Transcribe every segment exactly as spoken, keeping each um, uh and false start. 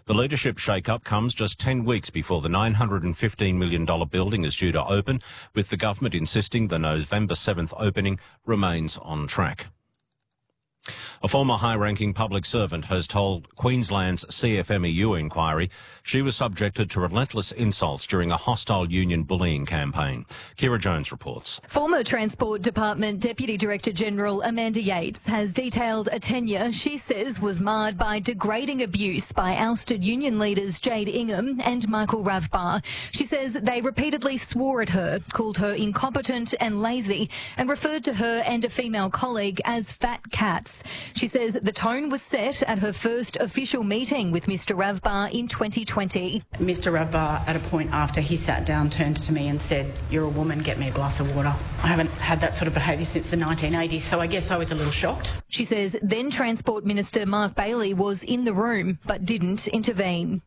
The leadership shake-up comes just ten weeks before the nine hundred fifteen million dollars building is due to open, with the government insisting the November seventh opening remains on track. A former high-ranking public servant has told Queensland's C F M E U inquiry she was subjected to relentless insults during a hostile union bullying campaign. Kira Jones reports. Former Transport Department Deputy Director General Amanda Yates has detailed a tenure she says was marred by degrading abuse by ousted union leaders Jade Ingham and Michael Ravbar. She says they repeatedly swore at her, called her incompetent and lazy, and referred to her and a female colleague as fat cats. She says the tone was set at her first official meeting with Mr Ravbar in twenty twenty. Mr Ravbar, at a point after he sat down, turned to me and said, "You're a woman, get me a glass of water." I haven't had that sort of behaviour since the nineteen eighties, so I guess I was a little shocked. She says then Transport Minister Mark Bailey was in the room but didn't intervene.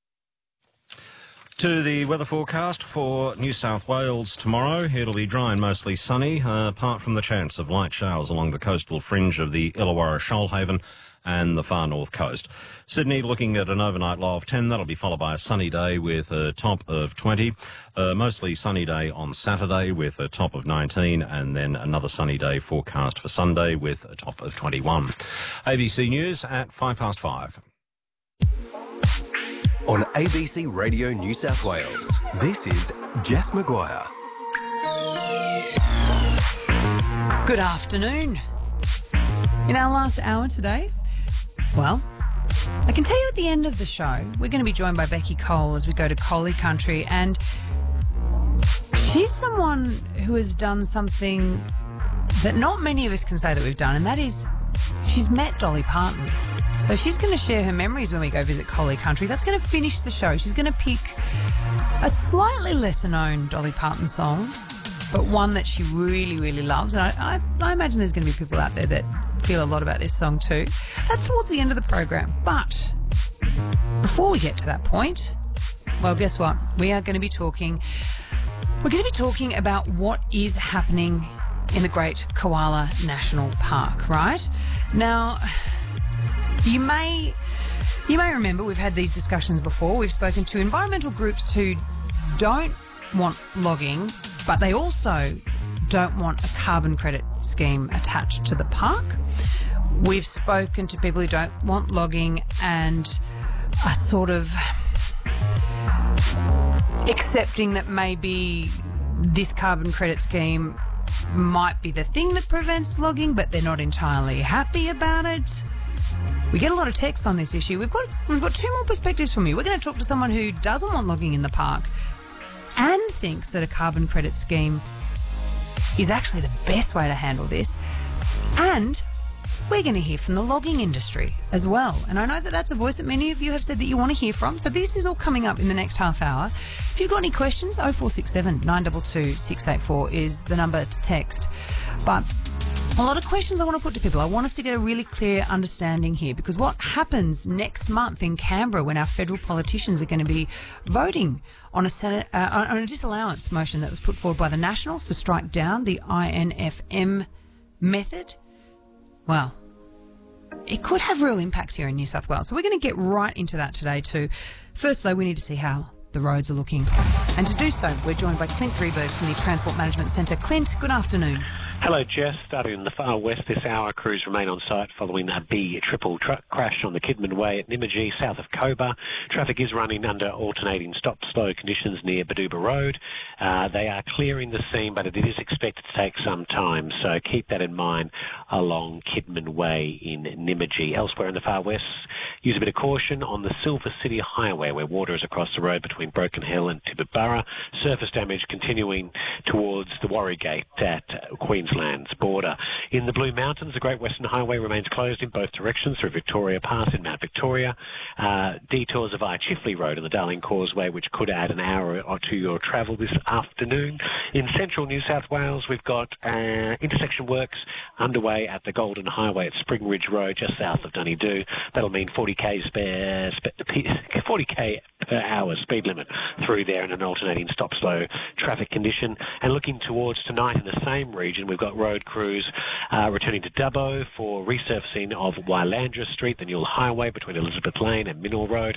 To the weather forecast for New South Wales tomorrow. It'll be dry and mostly sunny, uh, apart from the chance of light showers along the coastal fringe of the Illawarra Shoalhaven and the far north coast. Sydney looking at an overnight low of ten. That'll be followed by a sunny day with a top of twenty. A mostly sunny day on Saturday with a top of nineteen, and then another sunny day forecast for Sunday with a top of twenty-one. A B C News at five past five. On A B C Radio New South Wales, this is Jess Maguire. Good afternoon. In our last hour today, well, I can tell you at the end of the show, we're going to be joined by Becky Cole as we go to Collie Country, and she's someone who has done something that not many of us can say that we've done, and that is she's met Dolly Parton. So she's going to share her memories when we go visit Collie Country. That's going to finish the show. She's going to pick a slightly lesser-known Dolly Parton song, but one that she really, really loves. And I, I, I imagine there's going to be people out there that feel a lot about this song too. That's towards the end of the program. But before we get to that point, well, guess what? We are going to be talking... We're going to be talking about what is happening in the Great Koala National Park, right? Now... You may you may remember we've had these discussions before. We've spoken to environmental groups who don't want logging, but they also don't want a carbon credit scheme attached to the park. We've spoken to people who don't want logging and are sort of accepting that maybe this carbon credit scheme might be the thing that prevents logging, but they're not entirely happy about it. We get a lot of text on this issue. We've got we've got two more perspectives from you. We're going to talk to someone who doesn't want logging in the park and thinks that a carbon credit scheme is actually the best way to handle this. And we're going to hear from the logging industry as well. And I know that that's a voice that many of you have said that you want to hear from. So this is all coming up in the next half hour. If you've got any questions, oh four six seven, nine two two, six eight four is the number to text. But a lot of questions I want to put to people. I want us to get a really clear understanding here, because what happens next month in Canberra when our federal politicians are going to be voting on a Senate, uh, on a disallowance motion that was put forward by the Nationals to strike down the I N F M method? Well, it could have real impacts here in New South Wales. So we're going to get right into that today too. First, though, we need to see how the roads are looking. And to do so, we're joined by Clint Drieberg from the Transport Management Centre. Clint, good afternoon. Hello, Jess. Starting in the far west this hour, crews remain on site following a B triple truck crash on the Kidman Way at Nymagee, south of Cobar. Traffic is running under alternating stop-slow conditions near Baduba Road. Uh, they are clearing the scene, but it is expected to take some time, so keep that in mind along Kidman Way in Nymagee. Elsewhere in the far west, use a bit of caution on the Silver City Highway, where water is across the road between Broken Hill and Tibooburra. Surface damage continuing towards the Warrygate at Queensland's border. In the Blue Mountains, the Great Western Highway remains closed in both directions through Victoria Pass in Mount Victoria. Uh, detours via Chifley Road and the Darling Causeway, which could add an hour or to your travel this afternoon. In central New South Wales, we've got uh, intersection works underway at the Golden Highway at Spring Ridge Road, just south of Dunedoo. That'll mean forty k spare, forty k per hour speed limit through there in an alternating stop-slow traffic condition. And looking towards tonight in the same region, we've got road crews uh, returning to Dubbo for resurfacing of Wylandra Street, the Newell Highway between Elizabeth Lane and Minnell Road.